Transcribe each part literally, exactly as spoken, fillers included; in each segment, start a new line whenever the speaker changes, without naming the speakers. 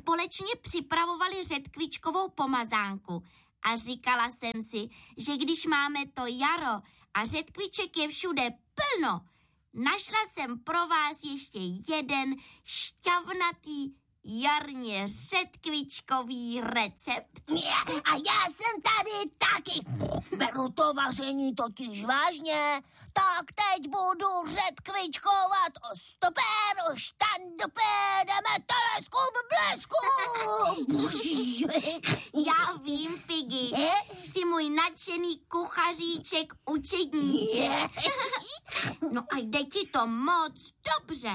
společně připravovali řetkvičkovou pomazánku a říkala jsem si, že když máme to jaro a řetkviček je všude plno, našla jsem pro vás ještě jeden šťavnatý jarně řetkvičkový recept.
A já jsem tady taky. Beru to vaření totiž vážně. Tak teď budu řetkvičkovat o stopér, o štandopé, jdeme teleskop blesku.
Já vím, Piggy, jsi můj nadšený kuchaříček, učedníček. No a jde ti to moc dobře.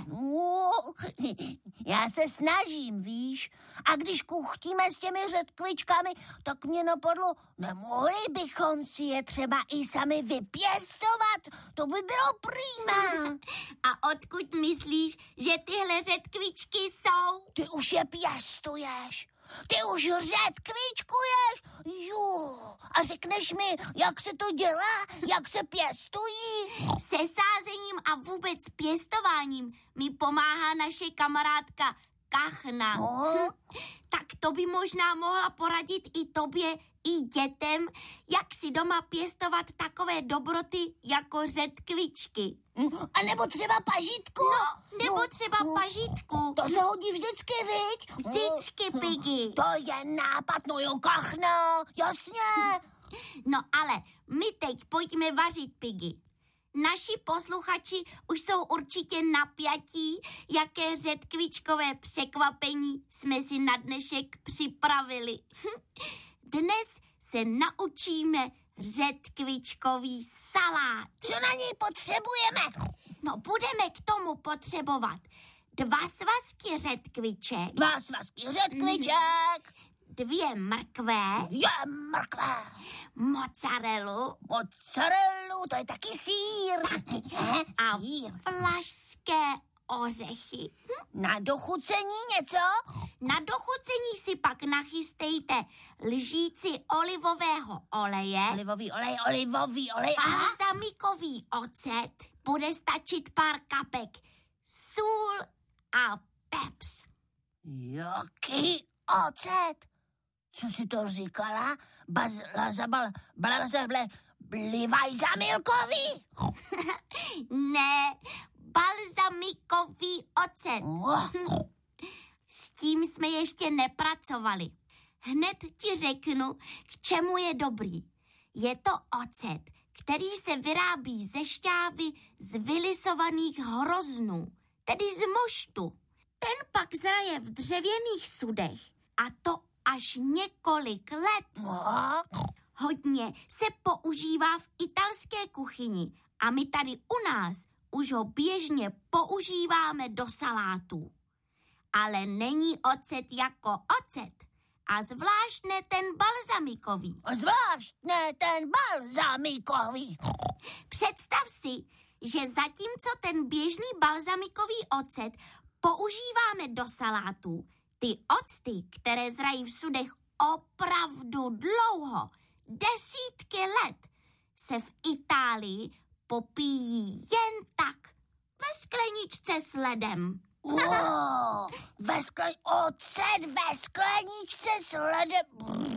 Já se snažím, víš. A když kuchtíme s těmi řetkvičkami, tak mě napadlo, nemohli bychom si je třeba i sami vypěstovat. To by bylo prýma.
A odkud myslíš, že tyhle řetkvičky jsou?
Ty už je pěstuješ. Ty už řetkvičkuješ? Jo. A řekneš mi, jak se to dělá? Jak se pěstují?
Se sázením a vůbec pěstováním mi pomáhá naše kamarádka Kachna.
No.
Tak to by možná mohla poradit i tobě, i dětem, jak si doma pěstovat takové dobroty jako řetkvičky.
A nebo třeba pažitku.
No, nebo no, třeba no. pažitku.
To se hodí vždycky, viď?
Vždycky, Piggy.
To je nápad, no jo, Kachno, jasně.
No ale my teď pojďme vařit, Piggy. Naši posluchači už jsou určitě napjatí, jaké řetkvičkové překvapení jsme si na dnešek připravili. Dnes se naučíme řetkvičkový salát.
Co na něj potřebujeme?
No, budeme k tomu potřebovat dva svazky řetkviček.
Dva svazky řetkviček.
Dvě mrkve.
Je mrkve.
Mozzarellu.
Mozzarellu, to je taky sýr.
A vlašské ořechy.
Na dochucení něco?
Na dochucení si pak nachystejte lžíci olivového oleje.
Olivový olej, olivový olej.
A balzamikový ocet. Bude stačit pár kapek sůl a pepř.
Jaký ocet? Co jsi to říkala? Bazlazabal, blazable, blivaj zamilkový?
Ne, balzamikový ocet. S tím jsme ještě nepracovali. Hned ti řeknu, k čemu je dobrý. Je to ocet, který se vyrábí ze šťávy z vylisovaných hroznů, tedy z moštu. Ten pak zraje v dřevěných sudech a to až několik let. Hodně se používá v italské kuchyni a my tady u nás už ho běžně používáme do salátů. Ale není ocet jako ocet a zvlášť ne ten balzamikový.
Zvlášť ne ten balzamikový.
Představ si, že zatímco ten běžný balzamikový ocet používáme do salátů, ty octy, které zrají v sudech opravdu dlouho, desítky let, se v Itálii popíjí jen tak ve skleničce s ledem.
Wow, ve skle... ocet ve skleničce s ledem.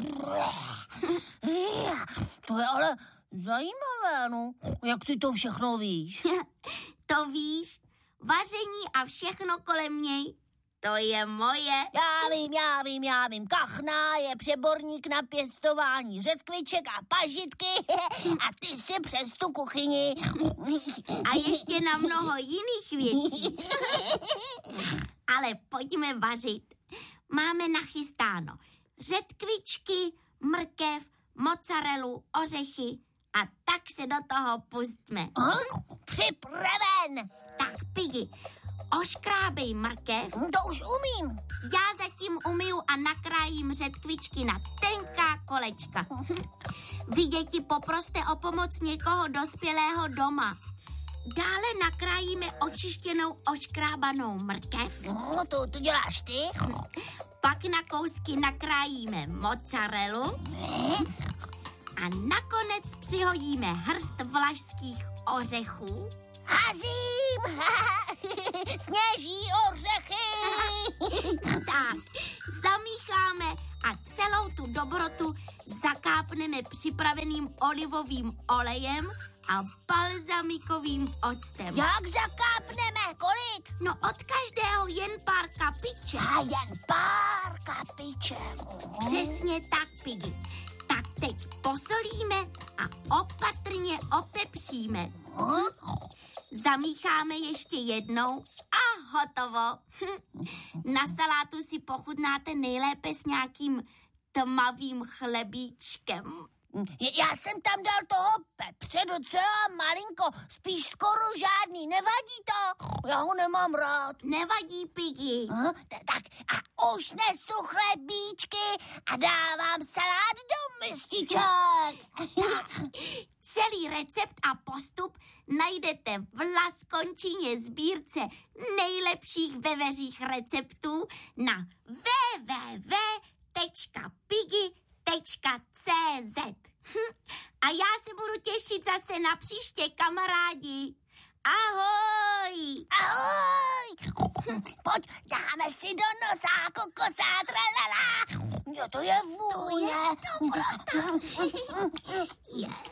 To je ale zajímavé, no. Jak ty to všechno víš?
To víš, vaření a všechno kolem něj, to je moje.
Já vím, já vím, já vím. Kachna je přeborník na pěstování řetkviček a pažitky a ty si přes tu kuchyni.
A ještě na mnoho jiných věcí. Ale pojďme vařit. Máme nachystáno řetkvičky, mrkev, mozzarellu, ořechy a tak se do toho pustme.
Připraven.
Tak, Piggy, oškrábej mrkev.
To už umím.
Já zatím umyju a nakrájím řetkvičky na tenká kolečka. Vy, děti, poproste o pomoc někoho dospělého doma. Dále nakrájíme očištěnou oškrábanou mrkev.
No, to, to děláš ty.
Pak na kousky nakrájíme mozzarellu.
Ne?
A nakonec přihodíme hrst vlašských ořechů.
Hazím! Sněží ořechy!
Tak, zamícháme a celou tu dobrotu zakápneme připraveným olivovým olejem a balzamikovým octem.
Jak zakápneme? Kolik?
No od každého jen pár kapiček.
A jen pár kapiček.
Přesně tak, Piggy. Tak teď posolíme a opatrně opepříme. Zamícháme ještě jednou a hotovo. Na salátu si pochutnáte nejlépe s nějakým tmavým chlebíčkem.
Já jsem tam dal toho pepře docela malinko, spíš skoro žádný. Nevadí to? Já ho nemám rád.
Nevadí, Piggy.
Hm? Tak a už nesu chlebíčky a dávám salát do mističek.
Celý recept a postup najdete v Laskončině sbírce nejlepších veveřích receptů na w w w tečka piggy tečka c z. A já se budu těšit zase na příště, kamarádi. Ahoj!
Ahoj! Pojď, dáme si do nosa kokosá, tralala. Jo, to je vůně.
To je dobrota. Je.